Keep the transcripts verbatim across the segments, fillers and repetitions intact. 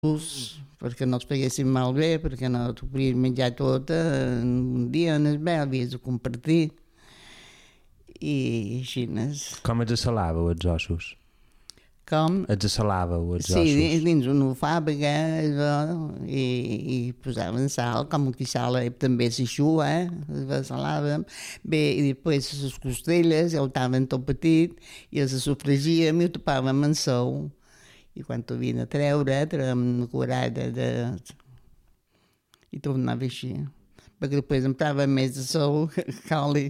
perquè no els paguessin malbé, perquè no t'ho podies menjar tot en un dia en el bé, havies de compartir. I així. Com els assalàveu, els ossos? Com? Els assalàveu, els sí, ossos? Sí, dins una fàbrica i, i posaven sal, com que sal també s'aixua, eh? Es salàvem. Bé, i després les costelles ja ho taven tot petit i els sofregíem i ho tapàvem en sou. I quan ho havien a treure, traiem una curada de... i tornava així. Perquè després emprava més de sou que oli.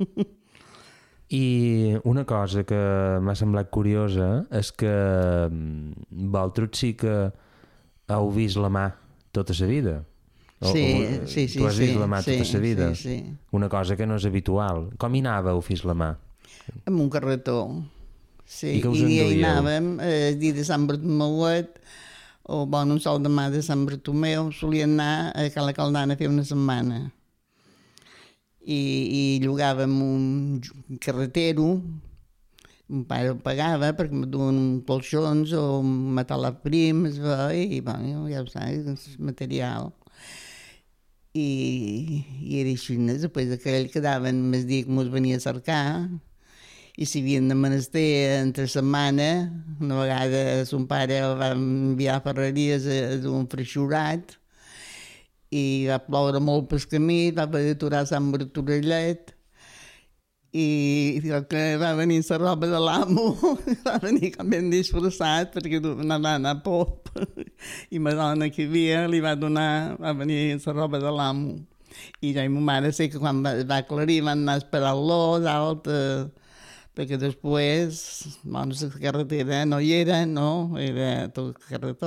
I una cosa que m'ha semblat curiosa és que vosaltres sí que heu vist la mà tota la vida. O, sí, o, sí, sí. Tu has vist sí, la mà sí, tota la vida. Sí, sí. Una cosa que no és habitual. Com hi anàveu fins la mà? Amb un carretó. Sí, I què us i enduíeu? hi anàvem el dia de Sant Bartomeuet o bon, un sol demà de Sant Bartomeu, solien anar a Cala Caldana a fer una setmana. I, i llogàvem un carretero, un pare ho pagava perquè me duen colxons o matar prims, i bueno, ja ho saps, material. I, i era així, després aquell quedaven més dia que mos venia a cercar, i si havien de menester entre setmana, una vegada son pare el va enviar a Ferreries a, a un freixurat i va ploure molt pel camí, va haver d'aturar Sant Bartorellet i, i el que va venir la roba de l'amo va venir com ben disfressat perquè anava a anar a pop i la dona que hi havia li va donar, va venir la roba de l'amo i jo i ma mare sé que quan va, va aclarir van anar a esperar-lo dalt eh, perquè després, bueno, la carretera no hi era, no? Era tot carretó.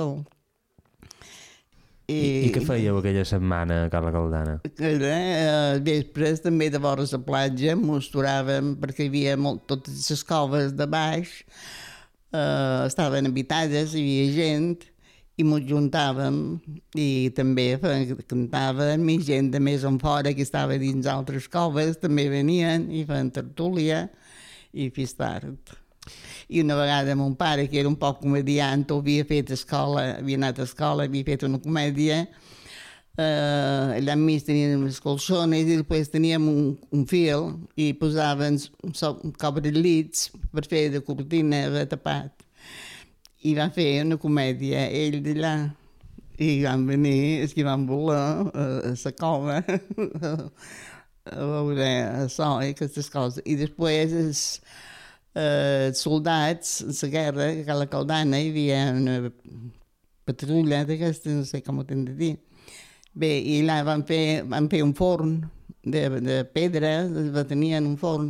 I, I què fèieu aquella setmana a Cala Caldana? Aquella, eh, vespres, també de vora la platja, mosturàvem, perquè hi havia molt, totes les coves de baix, eh, estaven habitades, hi havia gent, i mos juntàvem, i també cantàvem, i gent de més en fora que estava dins altres coves també venien i feien tertúlia, i fins tard. I una vegada mon pare, que era un poc comediant, havia fet escola, havia anat a escola, havia fet una comèdia, eh, allà enmig teníem les colxones i després teníem un, un fil i posaven cobrelits per fer de cortina de tapat. I va fer una comèdia, ell d'allà, i van venir, els que van voler a, a la cova, a veure això i aquestes coses. I després els eh, soldats, la guerra, a Cala Caldana, hi havia una patrulla d'aquestes, no sé com ho hem de dir. Bé, i allà van fer, van fer un forn de, de pedra, tenien un forn.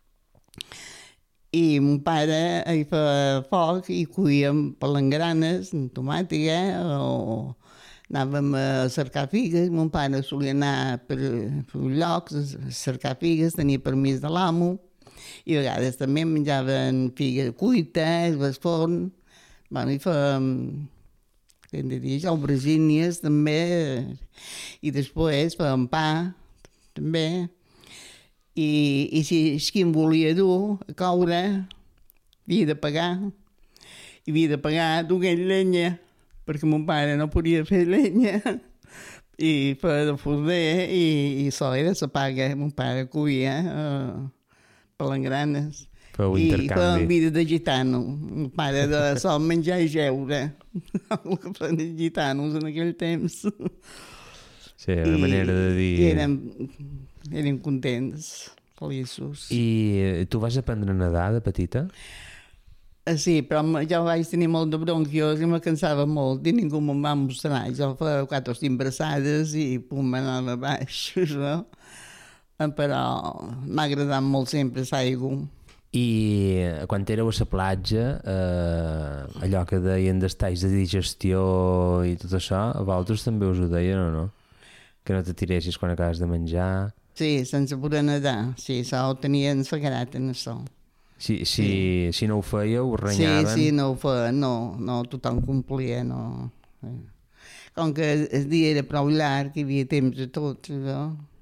I mon pare hi feia foc i cuíem palangranes, tomàtica, o anàvem a cercar figues, mon pare solia anar per, per llocs a cercar figues, tenia permís de l'amo, i a vegades també menjaven figues cuites, al forn, bueno, i fèiem, què hem de dir, aubergínies també, i després fèiem pa, també, i, i si qui em volia dur a coure, havia de pagar, i havia de pagar duent llenya, perquè mon pare no podia fer llenya i feia de forner i, i això era la paga. Mon pare cuia eh, palangranes Feu i intercanvi. feia vida de gitano. Mon pare de sol menjar i jeure, el que feien els gitanos en aquell temps. Sí, una I, manera de dir... I érem, érem contents, feliços. I tu vas aprendre a nedar de petita? Sí, però jo vaig tenir molt de bronquios i me cansava molt i ningú me'n va mostrar. Jo feia quatre o cinc braçades i pum, anava baix, no? Però m'ha agradat molt sempre l'aigua. I quan éreu a la platja, eh, allò que deien dels talls de digestió i tot això, a vosaltres també us ho deien o no? Que no te tiressis quan acabes de menjar? Sí, sense poder nedar. Sí, això ho tenien sagrat en això. Si, si, sí. si no ho fèieu, us renyaven? Sí, sí, no ho feia, no, no, tothom complia, no. Com que el dia era prou llarg, hi havia temps de tot, no?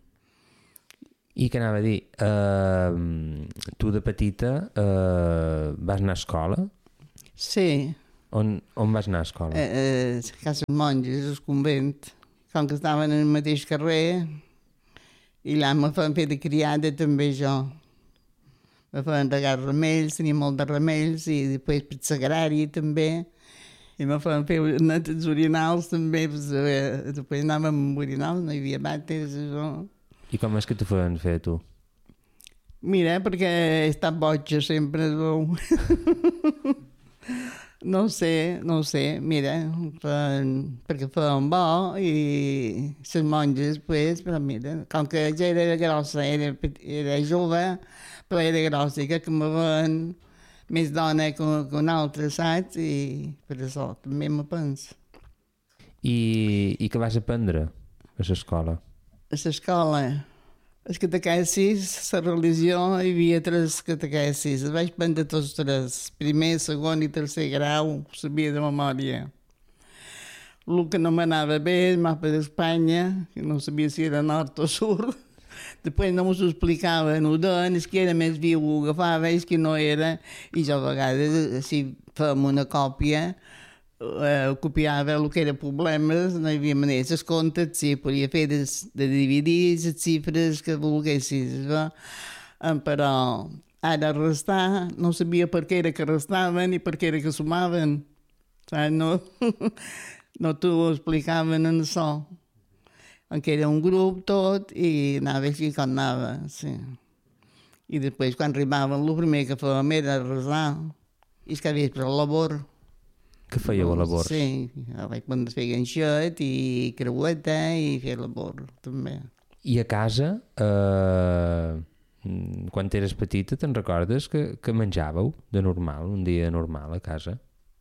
I què anava a dir? Uh, tu de petita uh, vas anar a escola? Sí, On, on vas anar a escola? A, a Cases Monges, al convent, com que estaven en el mateix carrer, i allà me feien fer de criada també jo. Me feien regar remells, tenia molt de remells, i després per l'agrari també, i me feien fer netes orinals també, pues, eh, després anàvem amb orinals, no hi havia vàters, això. I com és que t'ho feien fer, tu? Mira, perquè he estat boja sempre, veu. No sé, no sé, mira, feien, perquè feien bo i les monges, pues, però mira, com que ja era grossa, era, era jove, però era grossa, i que me veien més dona que, que una altra, saps? I per això també me penso. I, i què vas aprendre a l'escola? A l'escola, les catequesis, la religió, hi havia tres catequesis. Les vaig prendre tots tres. Primer, segon i tercer grau, ho sabia de memòria. El que no m'anava bé, el mapa d'Espanya, que no sabia si era nord o sud. Després no m'ho explicaven, ho deien, és que era més viu, ho agafava, és que no era. I jo a vegades, si fèiem una còpia, Uh, copiava el que era problemes, no hi havia manera. Els comptes, sí, podia fer de, de dividir les xifres que volguessis, va? Um, però ara restar no sabia per què era que restaven i per què era que sumaven. Saps? No, no t'ho explicaven en això. Que era un grup tot i anava així com anava, sí. I després quan arribaven el primer que fèiem era resar i és que havies per la labor. Què fèieu a labor? Sí, vaig aprendre a fer ganxet i creueta i fer labor, també. I a casa, eh, quan eres petita, te'n recordes que, que menjàveu de normal, un dia normal a casa?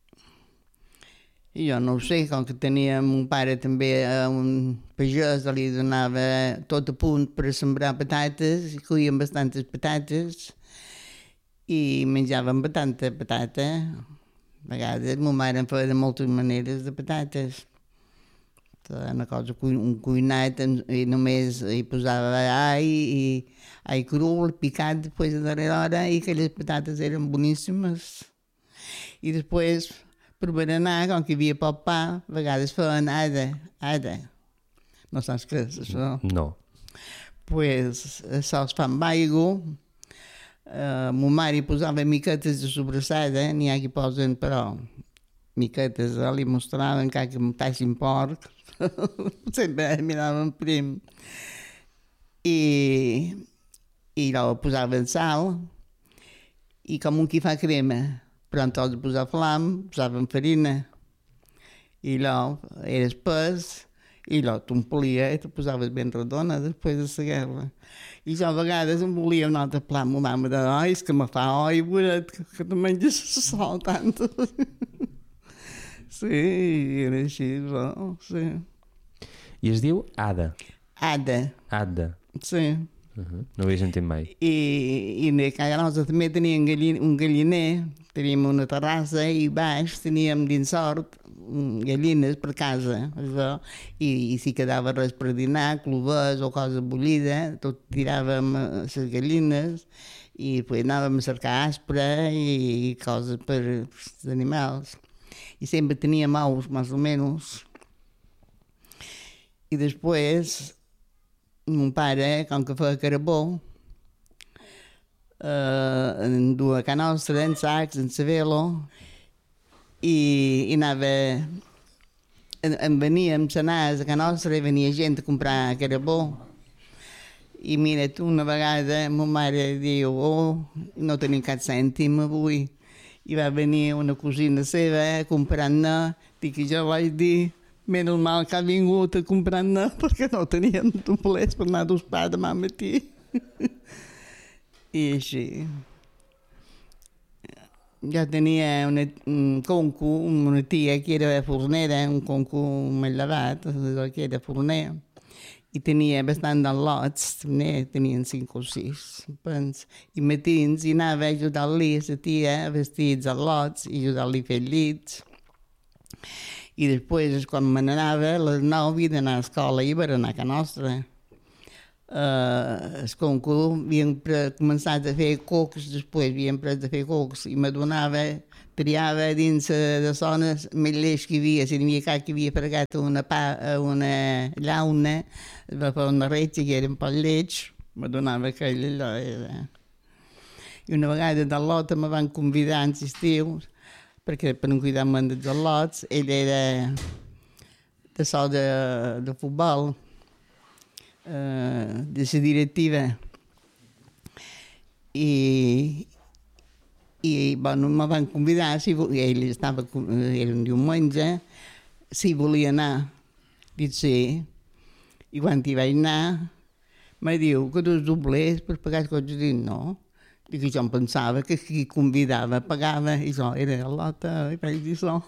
Jo no ho sé, com que tenia un pare també, un pagès, li donava tot a punt per sembrar patates, i collíem bastantes patates i menjàvem bastanta patata. A vegades ma mare em feia de moltes maneres de patates. Una cosa, un cuinat i només hi posava all i all cru, picat després de darrera hora i aquelles patates eren boníssimes. I després, per berenar, com que hi havia poc pa, a vegades feien ada, ada. No saps què és això? No. Pues això es fa amb aigua. Uh, ma mare hi posava miquetes de sobrassada, n'hi ha qui posen, però miquetes, eh, li mostraven que em tassin porc, sempre miraven prim. I, i allò posaven sal, i com un qui fa crema, però en tot de posar flam, posaven farina, i allò era espès, i allò t'omplia i te posaves ben redona després de la guerra. I jo a vegades em volia un altre plat, ma mama deia, ai, és que me fa oi, boret, que, que te menges sol tant. Sí, era així, no? Sí. I es diu Ada? Ada. Ada. Sí. Uh-huh. No ho havia sentit mai. I, i a casa nostra també teníem gallin, un galliner, teníem una terrassa i baix teníem dins sort gallines per casa, això. I, i si quedava res per dinar, clovers o cosa bullida, tot tiràvem les gallines i després anàvem a cercar aspre i, i coses per als animals. I sempre teníem ous, més o menys. I després mon pare, com que feia carbó, eh, en duia a casa nostra, en sacs, en sabelo, i, i anava, en, en veníem senars a casa nostra i venia gent a comprar carbó. I mira, tu una vegada, ma mare diu, oh, no tenim cap cèntim avui. I va venir una cosina seva comprant-ne, dic, jo vaig dir, menys mal que ha vingut a comprar-ne perquè no teníem doblers per anar a pa demà matí. I així. Jo tenia una, un conco, una tia que era fornera, un conco més elevat, que era forner, i tenia bastant d'al·lots, tenien cinc o sis, pens. I matins i anava a ajudar-li a la tia a vestir els al·lots i ajudar-li a fer llits. I després, quan me n'anava, a les nou havia d'anar a l'escola i per anar a casa nostra. Uh, el còncul havien pre- començat a fer cocs, després havien pres a fer cocs i me donava, triava dins de zones més lleig que hi havia, si n'hi havia cap que havia fregat una, pa, una llauna, va fer una retxa que era un poc lleig, me donava aquell allò. Era. I una vegada de l'Ota me van convidar en l'estiu, perquè per no cuidar-me dels al·lots, ell era de so de, de futbol, Uh, de la directiva i, i bueno, me van convidar si, ell estava, era un diumenge, si volia anar, dic sí, i quan hi vaig anar me diu que dos doblers per pagar els cotxes, dic no, dic que jo em pensava que qui convidava pagava i jo era a l'Ota i vaig dir això.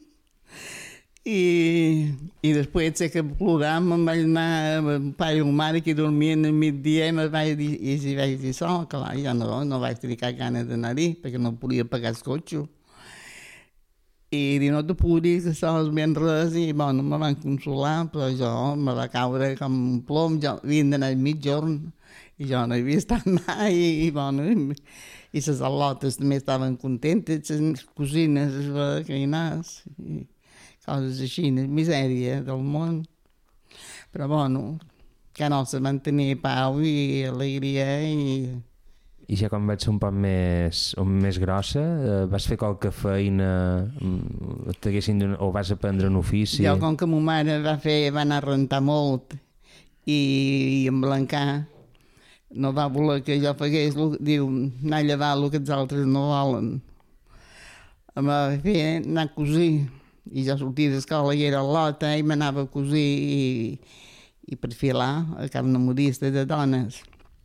I, i després sé que plorant me'n vaig anar amb el pare i la mare que dormien al migdia i, vaig dir, i si vaig dir això, clar, jo no, no vaig tenir cap ganes d'anar-hi perquè no podia pagar el cotxe. I diu, no te puc dir que això és ben res i bueno, me van consolar, però jo me va caure com un plom, jo havia d'anar mig jorn i jo no havia estat mai i, i bueno, i, i les al·lotes també estaven contentes, les cosines, les veïnars, i coses així, misèria del món. Però, bueno, que no se mantenir pau i alegria i... I ja quan vaig ser un poc més, un més grossa, eh, vas fer qualque feina, t'haguessin donat, o vas aprendre un ofici? Jo, com que ma mare va fer, va anar a rentar molt i, i emblancar, no va voler que jo fagués, diu, anar a llevar el que els altres no volen. Em va fer anar a cosir. I jo sortia d'escola i era a l'Ota i m'anava a cosir i, i perfilar a cap una modista de dones.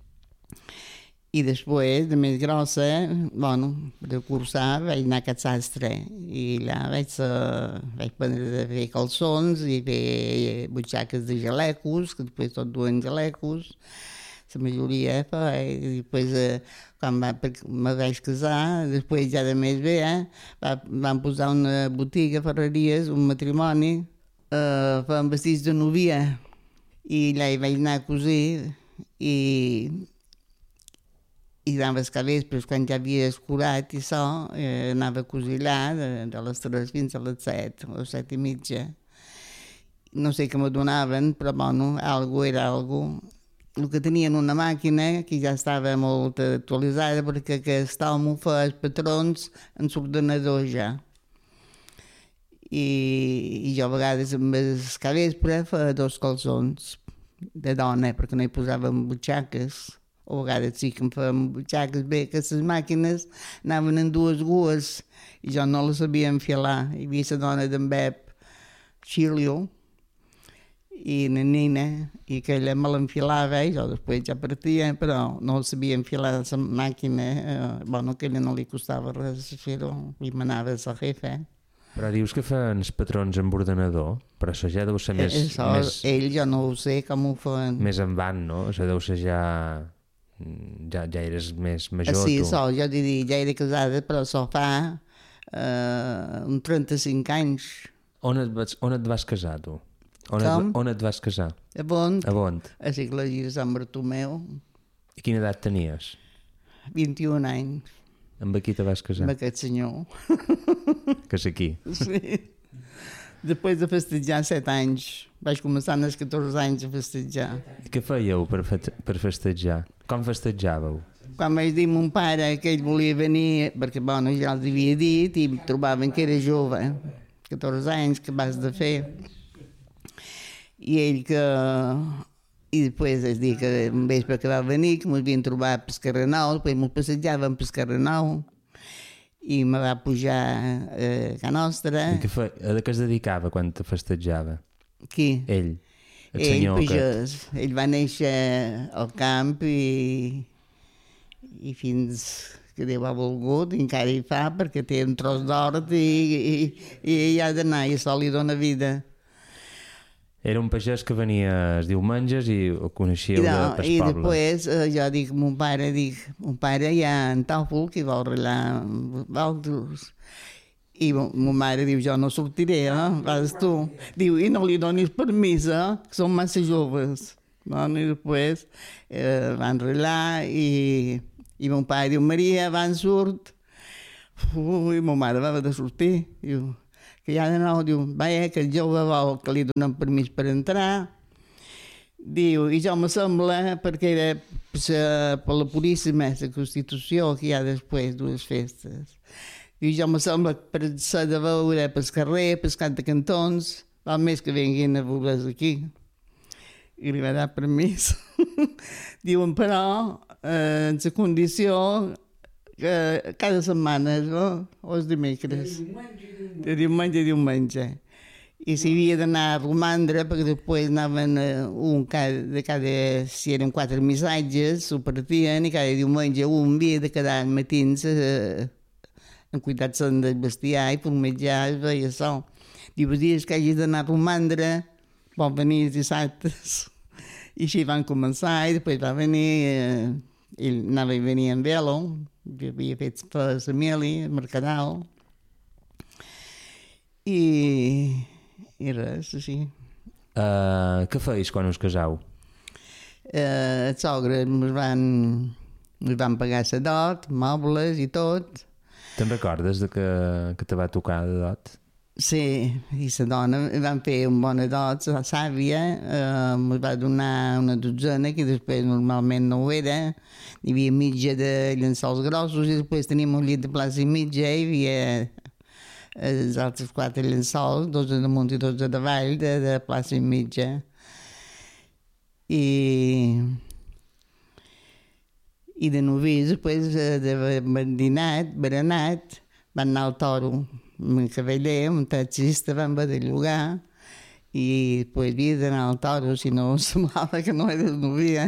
I després, de més grossa, bueno, de cursar, vaig anar a Cat Sastre i allà vaig, uh, vaig aprendre a fer calçons i fer butxaques de gelecos, que després tot duen gelecos, la majoria, i després eh, quan va, me vaig casar, després ja de més bé, eh, va, van posar una botiga a Ferreries, un matrimoni, eh, feien vestits de novia, i allà hi vaig anar a cosir, i, i anava els cabells, quan ja havia escurat i això, eh, anava a cosir allà, de, de les tres fins a les set, o les set i mitja. No sé què me donaven, però bueno, algo era algo. El que tenien una màquina que ja estava molt actualitzada perquè aquest home feia els patrons en l'ordenador ja. I, i jo a vegades amb els cabespre feia dos calçons de dona perquè no hi posàvem butxaques. O a vegades sí que em fèiem butxaques. Bé, que les màquines anaven en dues gues i jo no les sabia enfilar. Hi havia la dona d'en Bep Xilio i la Nina, i aquella me l'enfilava i jo després ja partia, però no sabia enfilar la màquina, eh, bueno, aquella no li costava res fer-ho, i m'anava a la jefa. Però dius que feien els patrons amb ordenador, però això ja deu ser més... Eh, això, més ell jo no ho sé com ho feien. Més en van, no? Això deu ser ja... Ja, ja eres més major, sí, tu. Sí, això, jo diria, ja era casada, però això fa eh, uns trenta-cinc anys. On et vas, on et vas casar, tu? On et, on et vas casar? A Bont. A Bont. A l'església de Sant Bartomeu. I quina edat tenies? vint-i-un anys. Amb qui te vas casar? Amb aquest senyor. Que és aquí. Sí. Després de festejar set anys. Vaig començar als catorze anys a festejar. I què fèieu per, fe per festejar? Com festejàveu? Quan vaig dir a mon pare que ell volia venir, perquè bueno, ja els havia dit i trobaven que era jove, catorze anys, que vas de fer. I ell que... I després es dir que un vespre que va venir, que m'havien trobat pel carrer Nou, després m'ho passejàvem pel carrer Nou, i me va pujar a Can Nostra. I què fe... a què es dedicava quan te festejava? Qui? Ell, el ell, senyor pagès. que... Ell va néixer al camp i, i fins que Déu ha volgut, i encara hi fa, perquè té un tros d'hort i, i, i hi ha d'anar, i això li dona vida. Era un pagès que venia els diumenges i ho coneixíeu I, de, no, pel i poble. després eh, jo dic, mon pare, dic, mon pare hi ha en Tòfol que vol arreglar vosaltres. I mon mare diu, jo no sortiré, eh? Vas tu. Diu, i no li donis permís, eh? Que són massa joves. Bueno, i després eh, van arreglar i, i mon pare diu, Maria, van surt. Ui, ma mare va haver de sortir. Diu, que ja de nou, diu, vaja, que el jove vol que li donem permís per entrar. Diu, i jo me sembla, perquè era per la puríssima, la Constitució que hi ha després dues festes. Diu, jo me sembla que per ser de veure pel carrer, pels cant de cantons, val més que vinguin a veure aquí. I li va dar permís. Diuen, però, eh, en la condició que cada setmana, no? O els dimecres. De diumenge a diumenge. I s'hi havia d'anar a romandre, perquè després anaven un cada, de cada, si eren quatre missatges, s'ho partien, i cada diumenge un havia de quedar matins eh, en cuidar-se del bestiar i per mitjà es veia sol. Diu, els dies que hagi d'anar a romandre, pot venir els dissabtes. I així van començar, i després va venir, eh, ell anava i venia amb velo, havia fet per la Meli, el Mercadal, i, i res, així. Uh, què feis quan us casau? Uh, els sogres ens van, ens van pagar la dot, mobles i tot. Te'n recordes de que, que te va tocar de dot? Sí, i la dona van fer un bona dot, la sàvia, eh, ens va donar una dotzena, que després normalment no ho era. Hi havia mitja de llençols grossos i després teníem un llit de plaça i mitja, hi havia els altres quatre llençols, dotze damunt i dotze davall, de, de plaça i mitja. I, i de novís, després de dinat, berenat, van anar al toro. Un cavaller, un taxista, van haver de llogar i després havia d'anar al toro, si no semblava que no era novia.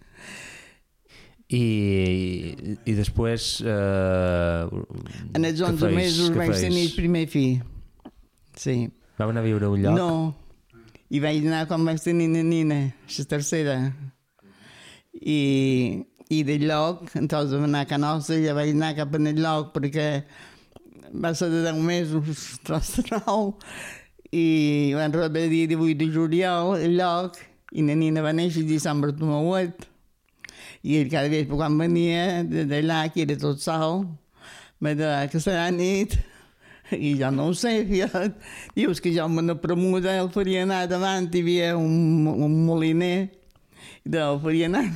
I, i, i després... Eh, en els onze mesos vaig tenir el primer fill. Sí. Vau anar a viure a un lloc? No, i vaig anar quan vaig tenir la nina, la tercera. I, i del lloc, entonces vam anar a Canossa, ja vaig anar cap al lloc perquè va ser de deu mesos, tros de nou, i van rebre el dia divuit de juliol, el lloc, i la nina va néixer el Sant Bartomeuet. I ell cada vegada quan venia d'allà, que era tot sol, me deia que serà nit, i jo no ho sé, jo, dius que jo amb una premuda el faria anar davant, hi havia un, un moliner, i el faria anar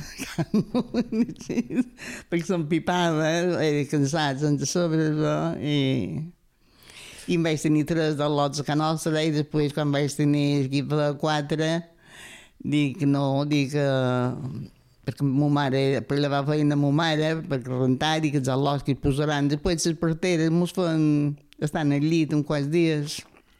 perquè s'empipava, era cansat sense sobre, i, i em vaig tenir tres de lots a Canossa, i després quan vaig tenir equip de quatre, dic no, dic que perquè ma mare, per llevar feina a ma mare, perquè rentar, i que els al·lots que hi posaran, després les parteres mos fan estar en el llit uns quants dies,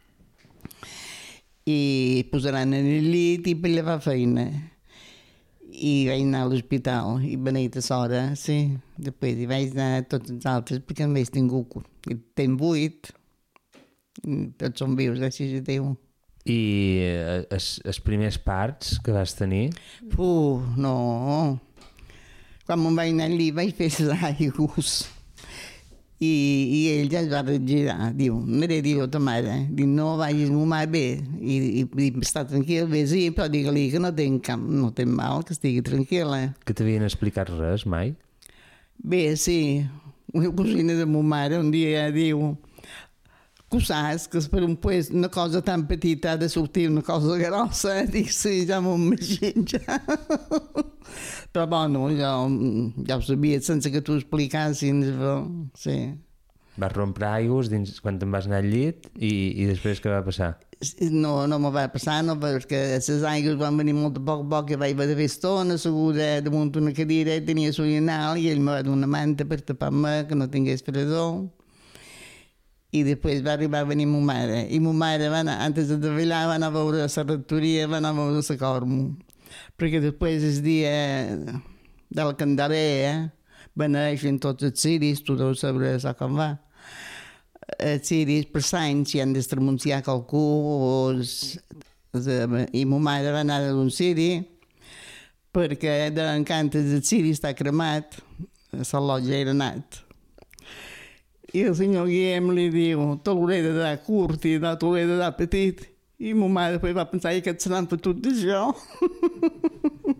i posaran en el llit i per llevar feina. I vaig anar a l'hospital, i beneït a l'hora, sí. Després hi vaig anar a tots els altres, perquè només tinc tenc vuit, tots són vius, gràcies a Déu. I els, els primers parts que vas tenir? Puh, no. Quan me'n vaig anar allí vaig fer les aigües. I, i ell ja es va regirar, diu, mira, diu a ta mare, diu, no vagis a mare bé, i, i, i està tranquil, bé, sí, però digue-li que no tenc cap, no tenc mal, que estigui tranquil·la. Que t'havien explicat res, mai? Bé, sí, una cosina de ma mare un dia diu, que ho saps, que per un pues, una cosa tan petita ha de sortir una cosa grossa, dic, sí, ja m'ho imagino, ja. Però bueno, jo ja ho sabia sense que t'ho explicassin, sí. Vas rompre aigües dins, quan te'n vas anar al llit i, i després què va passar? No, no me va passar, no, perquè les aigües van venir molt a poc a poc, que vaig haver de fer estona, asseguda damunt una cadira, tenia l'urinal i ell me va donar una manta per tapar-me, que no tingués fredor. I després va arribar a venir ma mare. I ma mare, va anar, antes de treballar, va anar a veure la rectoria, va anar a veure la Cormo. Perquè després el dia de la Candelera beneixen tots els ciris, tu deus saber com va. Els ciris per l'any, si han d'estremunciar qualcú, els, els, i ma mare va anar a un ciri, perquè d'encantes el ciri està cremat, la lotja era anat. I el senyor Guillem li diu, te l'hauré de dar curt i no te l'hauré de dar petit. I ma mare després va pensar que et seran fotut d'això.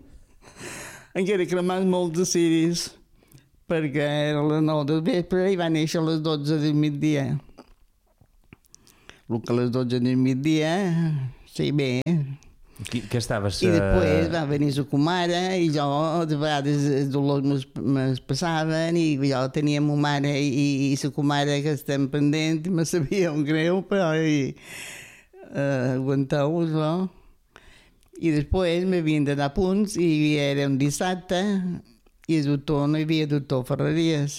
encara cremant molt de ciris, perquè era a les nou del vespre i va néixer a les dotze del migdia. El que a les dotze del migdia, sí, bé. Qui, què estaves... I després va venir la comare i jo, de vegades els dolors me'ls passaven i jo tenia ma mare i, i la comare que estem pendent, me sabia un greu, però i, uh, aguanteu-vos, no? I després m'havien de dar punts i era un dissabte i el doctor, no hi havia doctor Ferreries.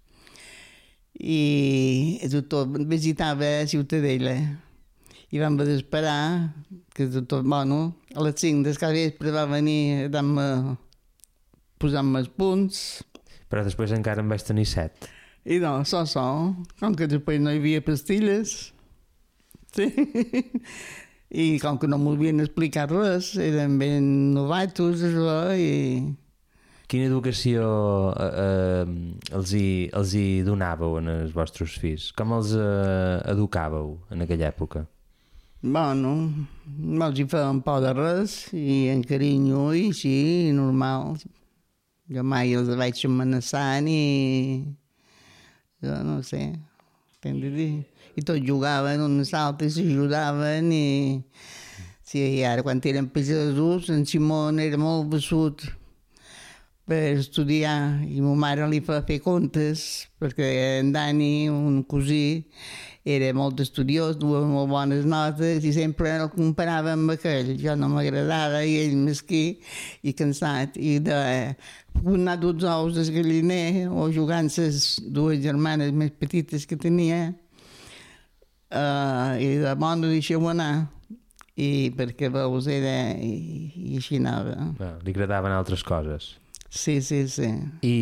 I el doctor visitava a Ciutadella i vam haver d'esperar que el doctor, bueno, a les cinc del vespre va venir a posar-me els punts. Però després encara en vaig tenir set. I no, so, so, com que després no hi havia pastilles. Sí. I com que no m'ho havien explicat res, eren ben novatos, això, i... Quina educació eh, eh, els, hi, els hi donàveu als vostres fills? Com els eh, educàveu en aquella època? Bueno, no els hi feien por de res i en carinyo i així, normal. Jo mai els vaig amenaçar ni... Jo no sé, què hem de dir. I tots jugaven uns altres, s'ajudaven i... Sí, i ara quan eren pagesos, en Simon era molt bessut per estudiar i ma mare li fa fer contes perquè en Dani, un cosí, era molt estudiós, duia molt bones notes i sempre el comparava amb aquell. Jo no m'agradava i ell mesquí i cansat. I de donar dos ous al galliner o jugant les dues germanes més petites que tenia uh, i de bon ho deixeu anar. I perquè veus era i, i així anava. Ah, li agradaven altres coses. Sí, sí, sí. I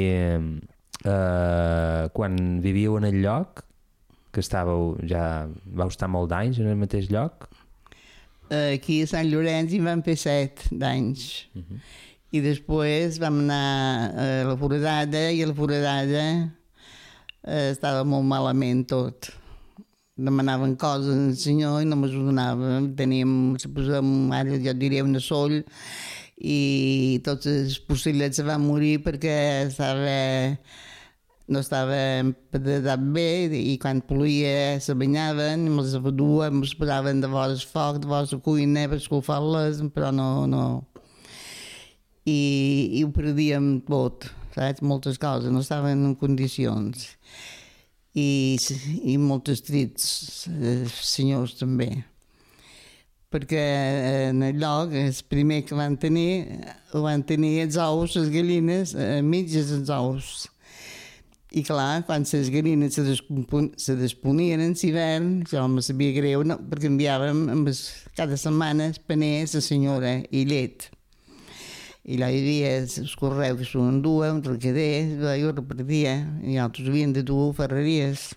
eh, quan vivíeu en el lloc, que estàveu, ja vau estar molt d'anys en el mateix lloc? Aquí a Sant Llorenç hi vam fer set d'anys. Uh -huh. I després vam anar a la Foradada i a la Foradada eh, estava molt malament tot. Demanaven coses al senyor i no mos ho donava. Teníem, suposem, ara jo diré una soll, i tots els porcellets se van morir perquè estava, no estava empadedat bé i quan ploïa se banyaven, me'ls duen, me'ls posaven de vora el foc, de vora la cuina per escalfar-les, però no, no. I, i ho perdíem tot, saps? Moltes coses, no estaven en condicions. I, i molts trits, senyors també. Perquè en el lloc, el primer que van tenir, van tenir els ous, les gallines, a mitges els ous. I clar, quan les gallines se, se desponien en l'hivern, jo me sabia greu, no, perquè enviàvem amb es, cada setmana paner a la senyora i llet. I allà hi havia els correus que s'ho enduen, un recader, jo repartia, i altres havien de dur ferreries.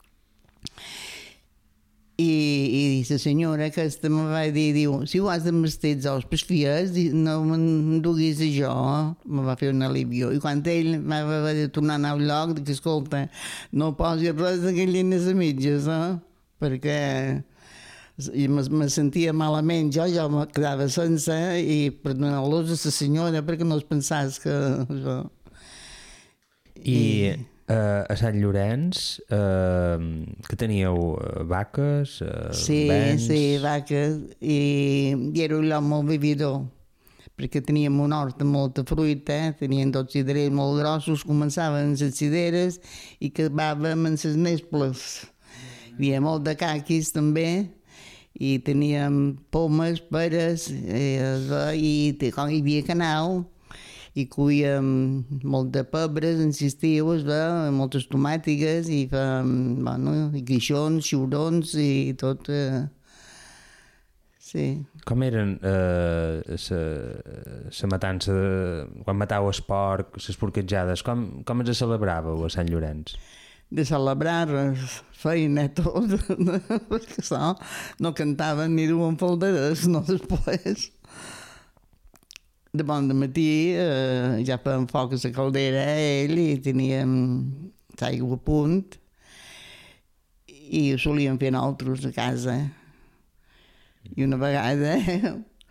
I, i la senyora aquesta me va dir, diu, si ho has de mestir els ous pels fies, no me'n duguis a jo, me va fer un alivio. I quan ell va haver de tornar a anar al lloc, dic, escolta, no posi res de gallines a mitges, eh? Perquè me, me sentia malament, jo, jo me quedava sense i per donar-los a la senyora perquè no es pensàs que... Jo... I... I... Uh, a Sant Llorenç, uh, que teníeu uh, vaques, uh, sí, bens... Sí, vaques, i, i era un lloc molt vividor, perquè teníem un hort amb molta fruita, teníem dos ciderers molt grossos, començaven les cideres i acabàvem amb les nesples. Hi havia molt de caquis també, i teníem pomes, peres, eh, i, i com hi havia canal, i cuíem molt de pebres en estius, moltes tomàtiques i fèiem, bueno, i guixons, xiurons i tot. Eh, sí. Com eren la eh, matança, de, quan matàveu el porc, les porquetjades, com, com es celebràveu a Sant Llorenç? De celebrar feina tot, perquè so, no cantaven ni duen falderes, no després. De bon de matí eh, ja fèiem foc a la caldera a ell i teníem l'aigua a punt i ho solíem fer nosaltres a casa. I una vegada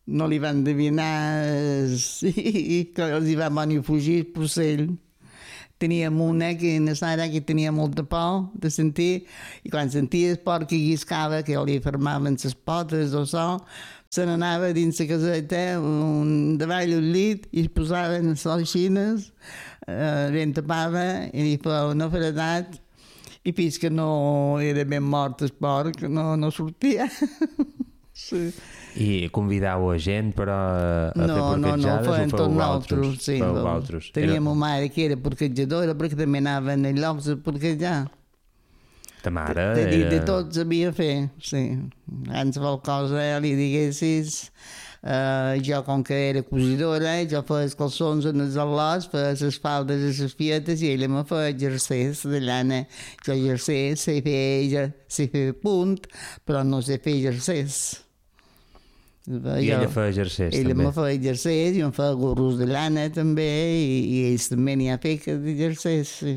no li van endevinar sí, que els hi va venir a fugir el porcell. Teníem una que na Sara que tenia molta por de sentir i quan sentia el porc que lliscava, que li fermaven les potes o so, se n'anava dins la caseta un, davall un llit i es posaven les xines, eh, ben tapava i li feia una fredat i fins que no era ben mort el porc no, no sortia. Sí. I convidàveu a gent però a no, fer porquetjades no, no, ho feien tots nosaltres, sí, vosaltres? Teníem Era... una mare que era porquetjadora perquè també anaven en llocs a porquetjar. Ta mare de, de, era... de tot sabia fer, sí. Qualsevol cosa li diguessis, uh, jo com que era cosidora, jo feia els calçons en els al·lots, feia les faldes i les fietes i ella me feia jerseis de llana. Jo jerseis sé fer, sé fer punt, però no sé fer jerseis. I jo, ella feia jerseis ella també? Ella me feia jerseis i em feia gorros de llana també i, i ells també n'hi ha fet de jerseis, sí.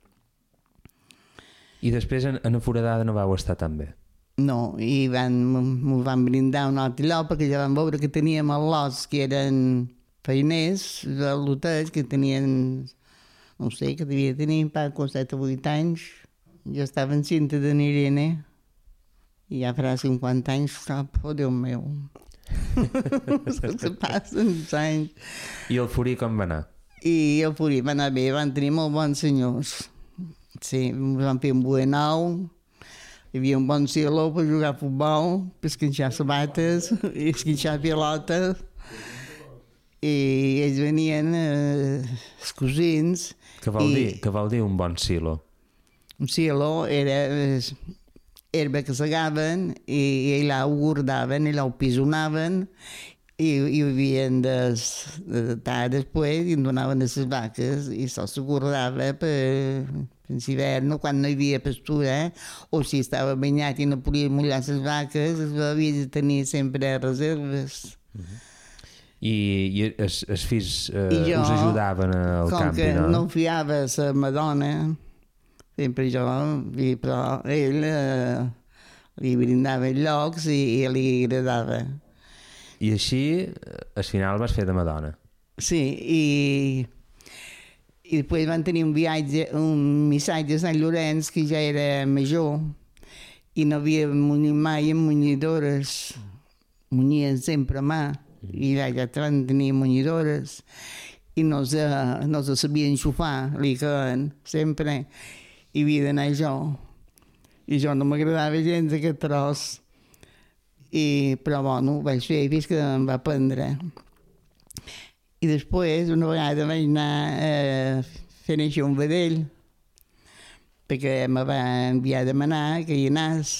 I després en, en la foradada no vau estar tan bé? No, i van, m'ho van brindar un altre lloc perquè ja van veure que teníem al·lots que eren feiners, lotets, que tenien, no sé, que devia tenir per set o vuit anys. Jo estava encinta de Irene i ja farà cinquanta anys, cap, oh Déu meu. Se passen els anys. I el furí com va anar? I el furí va anar bé, van tenir molt bons senyors. Sí, vam fer un buenau, hi havia un bon cielo per jugar a futbol, per esquinxar sabates i esquinxar pilotes. I ells venien, eh, els cosins... Què vol, i... dir, què vol dir un bon silo? Un silo era eh, herba que segaven i, i allà ho guardaven, allà ho pisonaven i, i ho havien de, de tar després i en donaven a les vaques i això se guardava per, per l'hivern, quan no hi havia pastura, eh? O si estava banyat i no podia mullar les vaques, es havia de tenir sempre reserves. Uh-huh. I, i els, els fills eh, I jo, us ajudaven al com campi, que no? no em fiava a la Madonna, sempre jo, però ell eh, li brindava llocs i, i li agradava. I així, al final vas fer de Madonna. Sí, i, i després van tenir un viatge, un missatge a Sant Llorenç que ja era major i no havia munyit mai amb munyidores, munyien sempre a mà i allà van tenir munyidores i no se, no se sabien xufar, li queien sempre i havia d'anar jo i jo no m'agradava gens aquest tros i, però bueno, ho vaig fer fins que em va prendre. I després, una vegada vaig anar a fer néixer un vedell, perquè me va enviar a demanar que hi anés.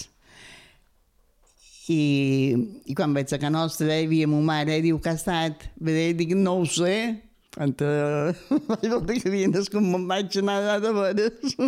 I, i quan vaig a casa nostra, hi havia ma mare, diu que ha estat vedell, dic, no ho sé. Quan uh, vaig veure que havia anat com me'n vaig anar de veres.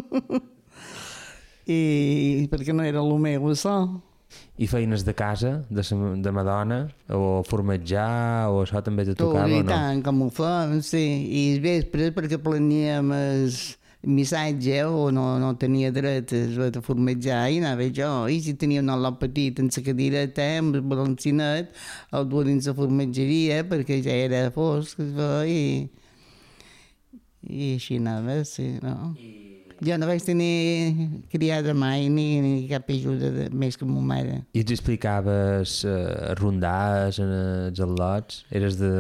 I perquè no era el meu, això. I feines de casa, de, de Madonna, o formatjar, o això també te tocava, o no? I tant, com ho fem, sí. I els vespres, perquè planíem el missatge, o no, no tenia dret a formatjar, i anava jo. I si tenia un al·lot petit en la cadireta, amb el balancinat, el duia dins la formatgeria, perquè ja era fosc, i, i així anava, sí, no? Jo no vaig tenir criada mai, ni, ni cap ajuda de, més que ma mare. I ens explicaves uh, rondars en els al·lots? Eres de...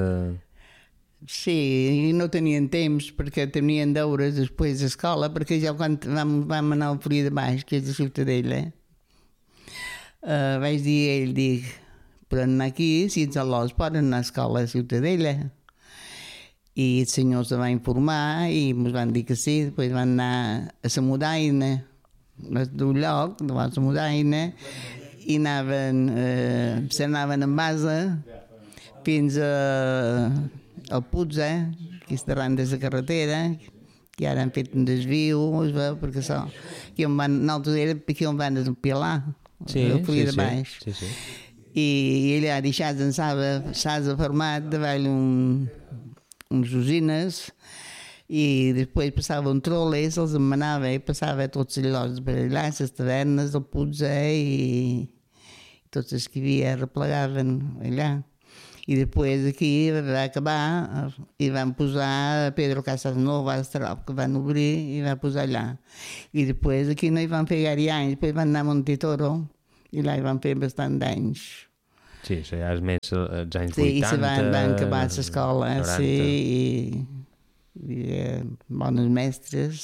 Sí, no tenien temps perquè tenien deures després d'escola, perquè ja quan vam, vam anar al Furí de Baix, que és de Ciutadella, uh, vaig dir a ell, dic, per anar aquí, si els al·lots poden anar a escola a Ciutadella. I el senyor se va informar i ens van dir que sí, després van anar a la Mudaina, d'un lloc, de la Mudaina, i anaven, eh, s'anaven en base fins a, al Putza, que és darrere de la carretera, que ara han fet un desviu, es veu, perquè això, que on van, nosaltres érem perquè on van desempilar, sí, el Furí sí, de Baix. Sí, sí. I, i allà deixats en s'ha format davall un unes usines i després passava un trole, se'ls emmanava i passava tots els llocs per allà, les tavernes del Putza i tots els que hi havia replegaven allà. I després aquí va acabar i van posar Pedro Casanova Astrop, que van obrir i va posar allà. I després aquí no hi van fer gaire anys, després van anar a Montitoro i allà hi van fer bastant d'anys. Sí, això ja és més els anys sí, vuitanta. Sí, i van, van acabar l'escola, sí, i, i eh, bones mestres.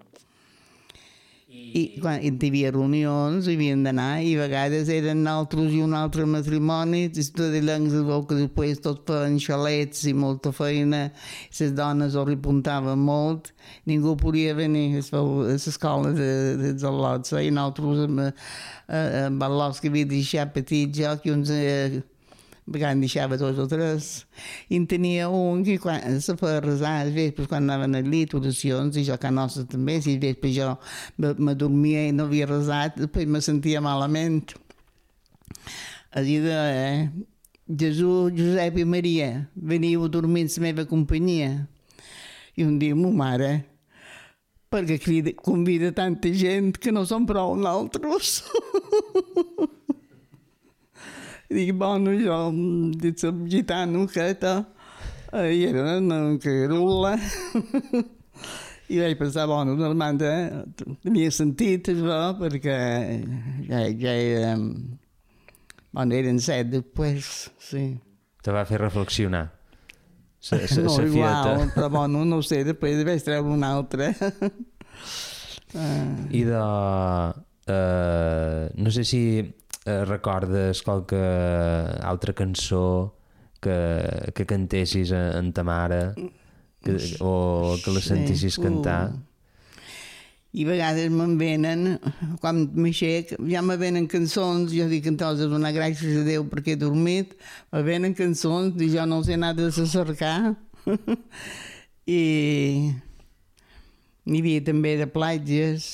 I quan hi havia reunions, hi havien d'anar, i a vegades eren altres i un altre matrimoni, i tot de llengs es veu que després tot feien xalets i molta feina, les dones ho repuntaven molt, ningú podia venir a l'escola de, dels al·lots, i nosaltres amb, amb al·lots que havia deixat petits jo, que uns... Eh, a vegades deixava dos o tres, i en tenia un que quan se feia resar, als vespres quan anaven a llit, oracions, i jo que nostre també, si als vespres jo m'adormia i no havia resat, després me sentia malament. Els deia, eh, Jesús, Josep i Maria, veniu a dormir en la meva companyia. I un dia ma mare, perquè crida, convida tanta gent que no som prou nosaltres. Dic, bueno, jo, dic, som gitano, aquesta, i era una cagarula. I vaig pensar, bueno, l'Armanda tenia sentit, això, perquè ja, ja era... Bueno, eren set després, sí. Te va fer reflexionar. Sa, sa, no, sa igual, però bueno, no ho sé, després vaig treure una altra. uh. I de... Uh, no sé si... Eh, recordes qualque altra cançó que, que cantessis en ta mare que, o que la sentissis sí. cantar? Uh. I a vegades me'n venen, quan m'aixec, ja me venen cançons, jo dic entonces a donar gràcies a Déu perquè he dormit, me venen cançons i jo no els he anat a cercar. I n'hi havia també de platges,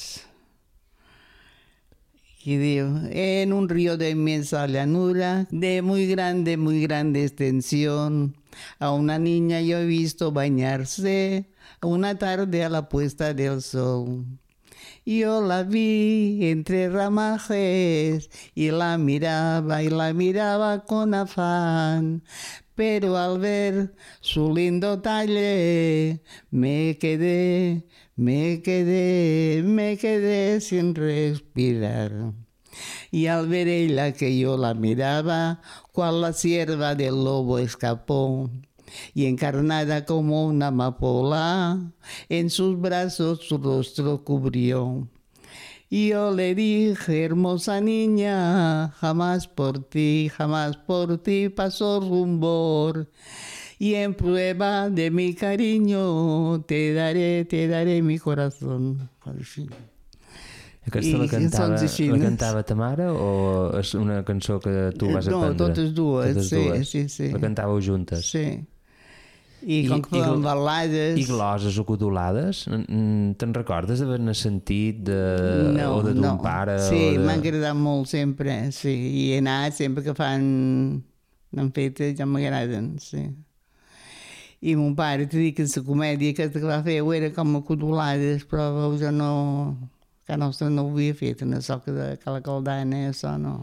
y digo, en un río de inmensa llanura, de muy grande, muy grande extensión, a una niña yo he visto bañarse una tarde a la puesta del sol. Yo la vi entre ramajes y la miraba y la miraba con afán, pero al ver su lindo talle me quedé, me quedé, me quedé sin respirar. Y al ver ella que yo la miraba, cual la sierva del lobo escapó, y encarnada como una amapola, en sus brazos su rostro cubrió. Y yo le dije, hermosa niña, jamás por ti, jamás por ti pasó rumor. Y en prueba de mi cariño te daré, te daré mi corazón. Aquesta la cantava, la cantava ta mare o és una cançó que tu vas aprendre? No, totes dues, totes sí, dues. sí, sí. La cantàveu juntes? Sí. I, I com que feien ballades... I gloses o codolades? Te'n recordes d'haver-ne sentit de, no, o de ton no. pare? Sí, de... m'ha agradat molt sempre, sí. I he anat sempre que fan... n'han fet, ja m'agraden, sí. I mon pare, t'he dit que la comèdia aquesta que va fer era com a codolades, però jo no... que nostre no ho havia fet, en això que de Cala Caldana, això no.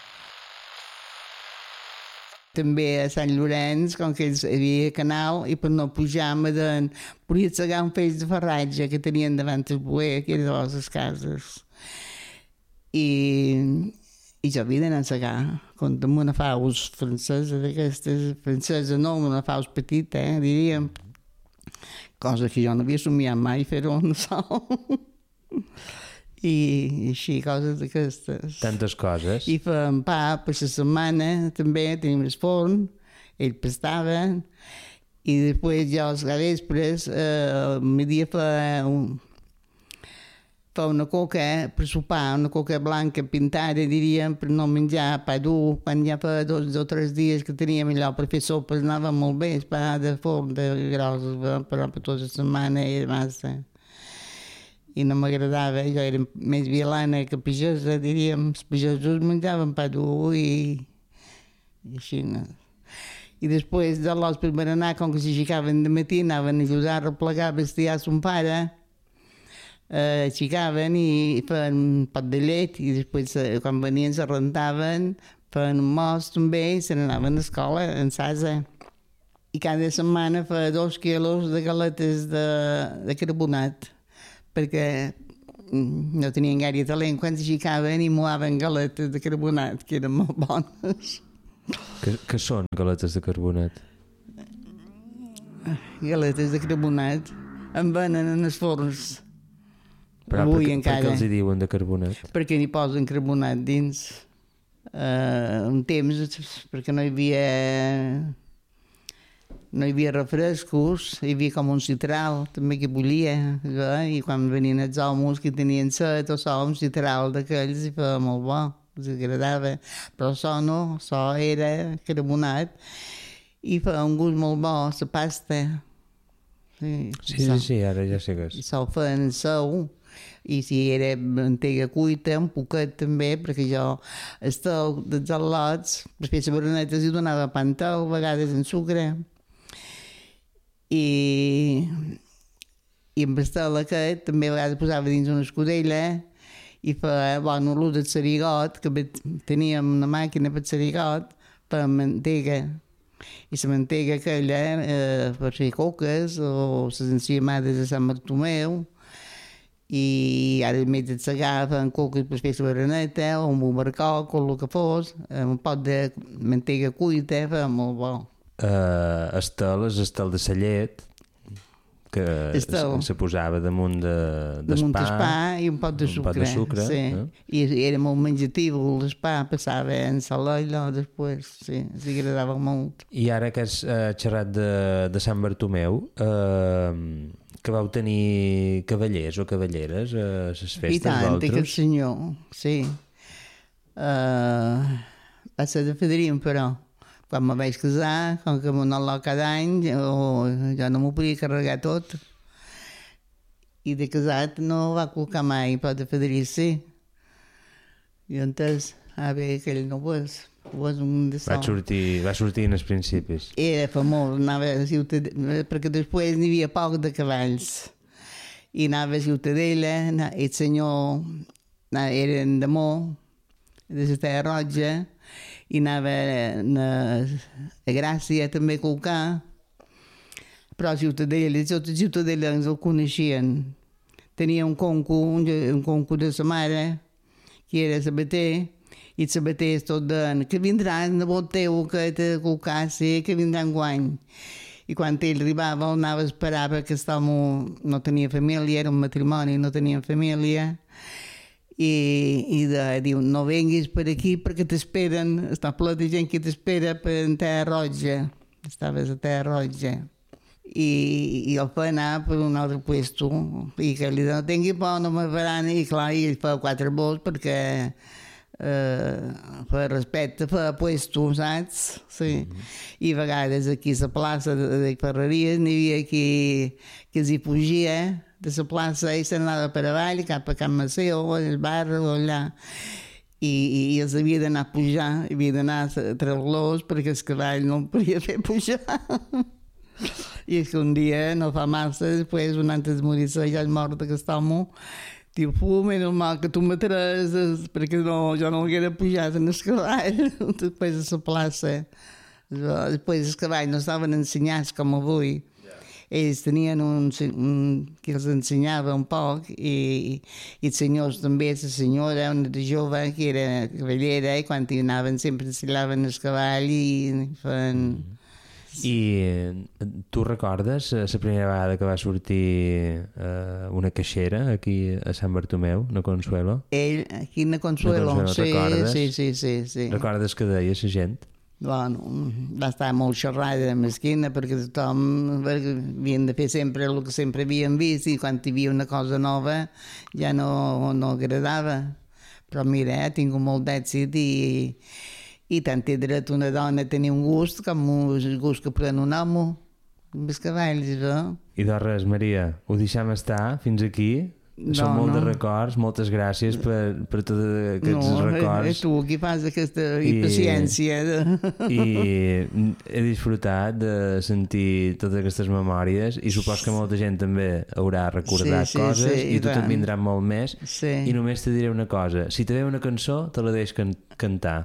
També a Sant Llorenç, com que hi havia canal, i per no pujar me deien, podia segar un peix de farratge que tenien davant el boer, que era de les cases. I, i jo havia d'anar a segar, com amb una faus francesa d'aquestes, francesa no, una faus petita, eh, diríem. Cosa que jo no havia somiat mai fer-ho en sol. I, i així, coses d'aquestes. Tantes coses. I fèiem pa per la setmana, també, tenim el forn, ells pastaven, i després jo als vespres, eh, mi dia feia un, fa una coca per sopar, una coca blanca pintada, diríem, per no menjar pa dur, quan ja fa dos o tres dies que teníem allò per fer sopes, anava molt bé, el pa de forn, de gros, però per tota la setmana era massa. I no m'agradava, jo era més violana que pagesa, diríem, els pagesos menjaven pa dur i, i així, no. I després de l'os per berenar, com que s'aixecaven de matí, anaven a ajudar a replegar bestiar a son pare, eh, aixecaven i feien un pot de llet i després, quan venien, se rentaven feien un most també i se n'anaven a l'escola en Sasa. I cada setmana feia dos quilos de galetes de, de carbonat, perquè no tenien gaire talent quan s'aixecaven i moaven galetes de carbonat, que eren molt bones. Que, que són galetes de carbonat? Galetes de carbonat en venen en els forns. Però avui per, encara. Per què els hi diuen de carbonat? Perquè n'hi posen carbonat dins. Uh, un temps, perquè no hi havia no hi havia refrescos, hi havia com un citral també que bullia, eh? I quan venien els homes que tenien set o so, un citral d'aquells i feia molt bo, els agradava, però això no, això era carbonat i feia un gust molt bo, la pasta. Sí, sí, sí, sí, ara ja sé que és. I se'l feien en sou, i si era mantega cuita, un poquet també, perquè jo el tou dels al·lots, per fer les berenetes hi donava pa en tou, a vegades en sucre, i, i amb el tou aquest també a vegades posava dins una escudella i feia bon olor del sarigot, que teníem una màquina per sarigot, per mantega. I la mantega aquella eh, per fer coques o les enciamades de Sant Bartomeu, i ara més de segar feien coques per fer la bereneta o un barcoc o el que fos, un pot de mantega cuita, feia molt bo. Uh, estel és estel de la llet, que estel. Se posava damunt de, damunt d'espà i un pot de sucre, pot de sucre sí. Eh? I era molt menjatiu l'espà, passava en salella després, sí, els agradava molt. I ara que has uh, xerrat de, de Sant Bartomeu, uh, que vau tenir cavallers o cavalleres a les festes i tant, d'altres? I tant, senyor, sí. Uh, va ser de Federín, però quan me vaig casar, com que m'ho cada any, jo, jo no m'ho podia carregar tot. I de casat no va col·locar mai, però de Federí sí. I entès, a veure, aquell no ho és. Ho és un de va sortir, va sortir en els principis. Era famós, anava a Ciutadella, perquè després n'hi havia poc de cavalls. I anava a Ciutadella, i el senyor era en Damó, de la Terra Roja, i anava a, a Gràcia també a col·locar, però a Ciutadella, tots els ciutadellans el coneixien. Tenia un conco, un, un conco de sa mare, que era sabater, i el sabater és tot deien que vindrà el nebot teu que te col·locar, sí, que vindrà enguany. I quan ell arribava, el anava a esperar perquè aquest home no tenia família, era un matrimoni, no tenia família, i, i de, diu, no venguis per aquí perquè t'esperen, està ple de gent que t'espera per en Terra Roja, estaves a Terra Roja, i, i el fa anar per un altre puesto, i que li no tingui por, no me faran, i clar, i ell fa quatre vols perquè eh, per respecte, per puesto, saps? Sí. Mm-hmm. I a vegades aquí a la plaça de, de Ferreries n'hi havia qui, qui els hi fugia de la plaça i se n'anava per avall cap a Can Maceo o al bar o allà i, i, i els havia d'anar a pujar, havia d'anar a treure-los perquè el cavall no el podia fer pujar. I és que un dia, no fa massa, després un antes de morir-se ja és mort aquest home, diu, fu, menys mal que tu m'atreses perquè no, jo no haguera pujat en el cavall després a la plaça. Després els cavalls no estaven ensenyats com avui. Ells tenien un, un que els ensenyava un poc i, i els senyors també, la senyora, una de jove que era cavallera i quan hi anaven sempre ensenyaven el cavall i feien... I tu recordes la primera vegada que va sortir uh, una caixera aquí a Sant Bartomeu, na Consuelo? Ell, aquí na Consuelo, na Consuelo sí, recordes? sí, sí, sí, sí. Recordes que deia la gent? Bueno, va estar molt xerrada a l'esquina perquè tothom perquè havien de fer sempre el que sempre havien vist i quan hi havia una cosa nova ja no, no agradava. Però mira, ha tingut molt d'èxit i, i tant té dret una dona a tenir un gust com el gust que pren un home amb els cavalls, no? I de res, Maria, ho deixem estar fins aquí. No, Són molts no. de records, moltes gràcies per, per tots aquests no, records. No, tu qui fas aquesta I, paciència. I he disfrutat de sentir totes aquestes memòries i supos que molta gent també haurà recordat sí, sí, coses sí, i tu te'n vindran molt més. Sí. I només te diré una cosa, si te ve una cançó te la deix can cantar.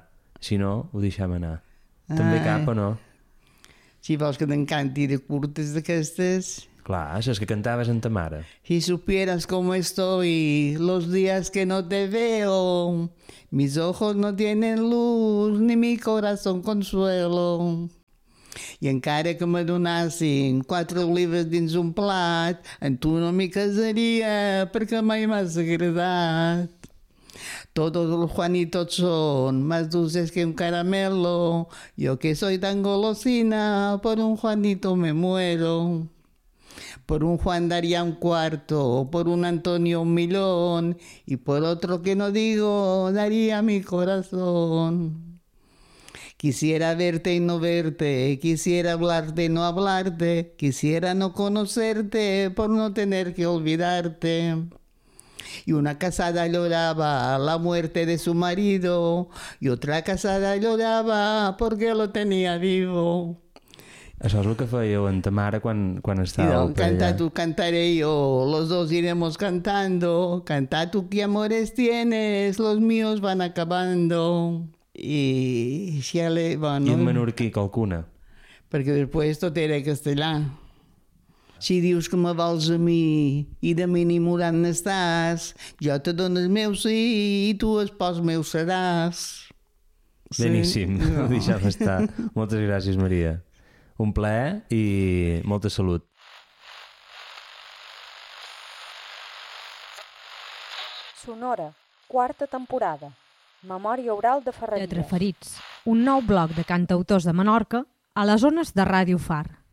Si no, ho deixem anar. Ah. També cap o no? Si vols que te'n canti de curtes d'aquestes... Clar, és que cantaves en ta mare. Si supieras cómo estoy los días que no te veo, mis ojos no tienen luz ni mi corazón consuelo. I encara que me donassin quatre olives dins un plat, en tu no m'hi casaria perquè mai m'has agradat. Todos los Juanitos son más dulces que un caramelo, yo que soy tan golosina, por un Juanito me muero. Por un Juan daría un cuarto, por un Antonio un millón, y por otro que no digo, daría mi corazón. Quisiera verte y no verte, quisiera hablarte y no hablarte, quisiera no conocerte por no tener que olvidarte. Y una casada lloraba la muerte de su marido, y otra casada lloraba porque lo tenía vivo. Això és el que fèieu en ta mare quan, quan estàveu per allà. Canta tu, cantaré yo, los dos iremos cantando, canta tu qué amores tienes, los míos van acabando. I ja le, bueno, I en menorquí, qualcuna? Perquè després tot era castellà. Si dius que me vols a mi i de mi enamorant n'estàs, jo te dono el meu sí i tu el pos meu seràs. Beníssim, sí? No. Deixa'm estar. Moltes gràcies, Maria. Un plaer i molta salut. Sonora, quarta temporada. Memòria oral de Ferreries. Teatre Ferits, un nou bloc de cantautors de Menorca a les ones de Ràdio Far.